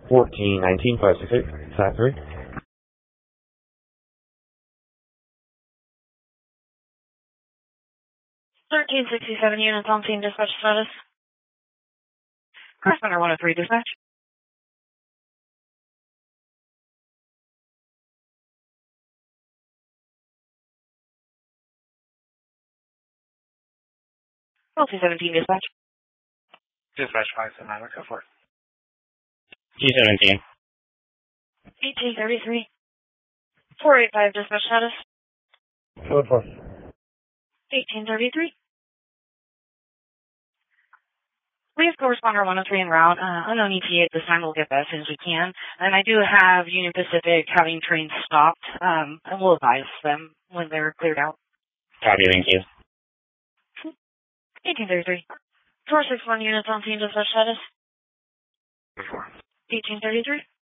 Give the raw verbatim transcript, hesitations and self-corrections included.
fourteen nineteen five six eight, Sat three. thirteen sixty-seven units on scene, dispatch status. Corresponder one oh three, dispatch. twelve seventeen, dispatch. Dispatch five seven nine, go for it. T seventeen. eighteen thirty-three. four eight five, dispatch status. Code four. eighteen thirty-three. We have corresponder one oh three en route. Uh, unknown E T A at this time. We'll get that as soon as we can. And I do have Union Pacific having trains stopped, um, and we'll advise them when they're cleared out. Copy, thank you. eighteen thirty-three. four six one units on scene, dispatch status. Before. eighteen thirty-three.